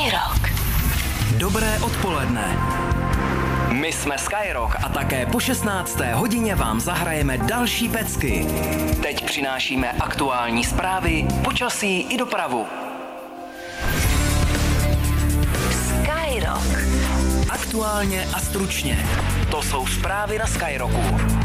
Skyrock. Dobré odpoledne. My jsme Skyrock a také po 16. hodině vám zahrajeme další pecky. Teď přinášíme aktuální zprávy, počasí i dopravu. Skyrock. Aktuálně a stručně. To jsou zprávy na Skyrocku.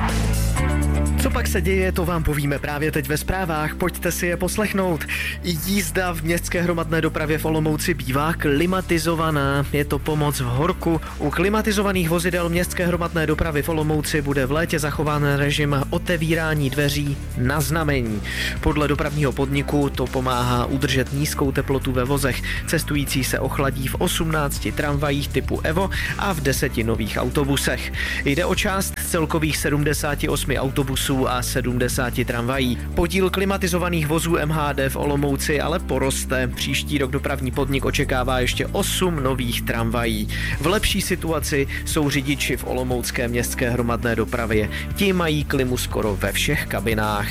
Co pak se děje, to vám povíme právě teď ve zprávách, pojďte si je poslechnout. Jízda v městské hromadné dopravě v Olomouci bývá klimatizovaná, je to pomoc v horku. U klimatizovaných vozidel městské hromadné dopravy v Olomouci bude v létě zachován režim otevírání dveří na znamení. Podle dopravního podniku to pomáhá udržet nízkou teplotu ve vozech. Cestující se ochladí v 18 tramvajích typu Evo a v 10 nových autobusech. Jde o část celkových 78 autobusů a 70 tramvají. Podíl klimatizovaných vozů MHD v Olomouci ale poroste. Příští rok dopravní podnik očekává ještě 8 nových tramvají. V lepší situaci jsou řidiči v olomoucké městské hromadné dopravě. Ti mají klimu skoro ve všech kabinách.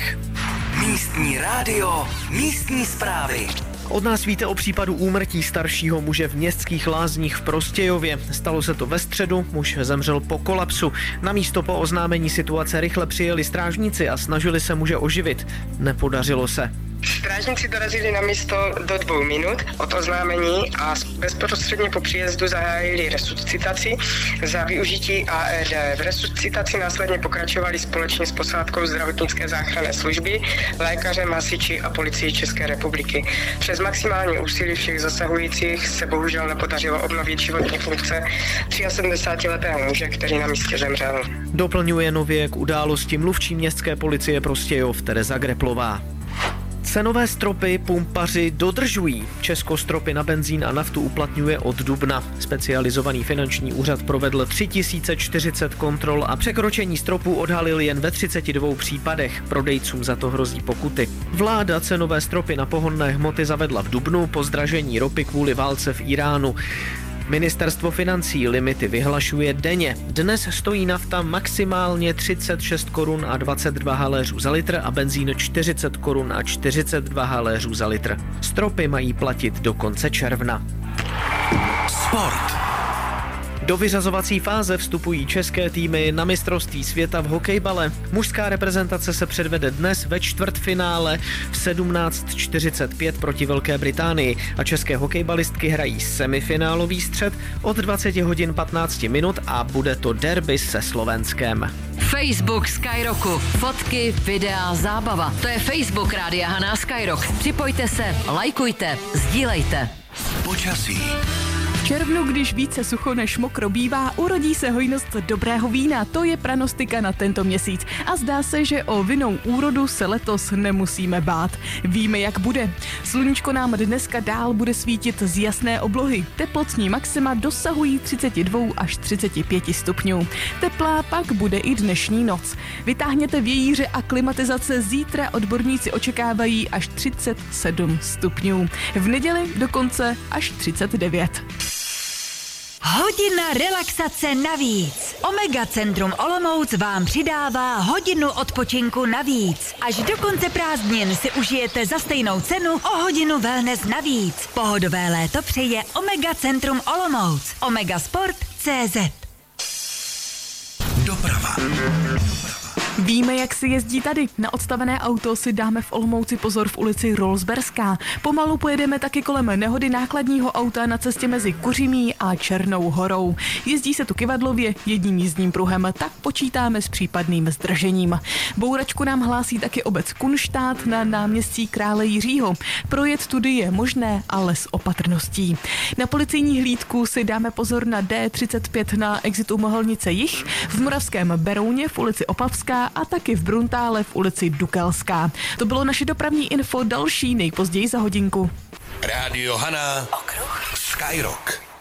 Místní rádio, místní zprávy. Od nás víte o případu úmrtí staršího muže v Městských Lázních v Prostějově. Stalo se to ve středu, muž zemřel po kolapsu. Na místo po oznámení situace rychle přijeli strážníci a snažili se muže oživit. Nepodařilo se. Strážníci dorazili na místo do 2 minut od oznámení a bezprostředně po příjezdu zahájili resuscitaci za využití AED. V resuscitaci následně pokračovali společně s posádkou zdravotnické záchranné služby, lékařem, hasiči a policii České republiky. Přes maximální úsilí všech zasahujících se bohužel nepodařilo obnovit životní funkce 73letého muže, který na místě zemřel. Doplňuje nově k události mluvčí městské policie Prostějov Tereza Greplová. Cenové stropy pumpaři dodržují. Česko stropy na benzín a naftu uplatňuje od dubna. Specializovaný finanční úřad provedl 3040 kontrol a překročení stropů odhalil jen ve 32 případech. Prodejcům za to hrozí pokuty. Vláda cenové stropy na pohonné hmoty zavedla v dubnu po zdražení ropy kvůli válce v Iránu. Ministerstvo financí limity vyhlašuje denně. Dnes stojí nafta maximálně 36 korun a 22 haléřů za litr a benzín 40 korun a 42 haléřů za litr. Stropy mají platit do konce června. Sport. Do vyřazovací fáze vstupují české týmy na mistrovství světa v hokejbale. Mužská reprezentace se předvede dnes ve čtvrtfinále v 17:45 proti Velké Británii a české hokejbalistky hrají semifinálový střet od 20 hodin 15 minut a bude to derby se Slovenskem. Facebook Skyrocku. Fotky, videa, zábava. To je Facebook Rádia Hana Skyrock. Připojte se, lajkujte, sdílejte. Počasí. V červnu, když více sucho než mokro bývá, urodí se hojnost dobrého vína. To je pranostika na tento měsíc. A zdá se, že o vinnou úrodu se letos nemusíme bát. Víme, jak bude. Sluníčko nám dneska dál bude svítit z jasné oblohy. Teplotní maxima dosahují 32 až 35 stupňů. Teplá pak bude i dnešní noc. Vytáhněte vějíře a klimatizace, zítra odborníci očekávají až 37 stupňů. V neděli dokonce až 39. Hodina relaxace navíc. Omega Centrum Olomouc vám přidává hodinu odpočinku navíc. Až do konce prázdnin si užijete za stejnou cenu o hodinu wellness navíc. Pohodové léto přeje Omega Centrum Olomouc. Omegasport.cz. Doprava. Víme, jak si jezdí tady. Na odstavené auto si dáme v Olomouci pozor v ulici Rolsberská. Pomalu pojedeme taky kolem nehody nákladního auta na cestě mezi Kuřimí a Černou Horou. Jezdí se tu kyvadlově jedním jízdním pruhem, tak počítáme s případným zdržením. Bouračku nám hlásí taky obec Kunštát na náměstí Krále Jiřího. Projet tudy je možné, ale s opatrností. Na policejní hlídku si dáme pozor na D35 na exitu Mohelnice Jih, v Moravském Berouně v ulici Opavská a taky v Bruntále v ulici Dukelská. To bylo naše dopravní info, další nejpozději za hodinku. Rádio Hana. Okruh. Skyrock.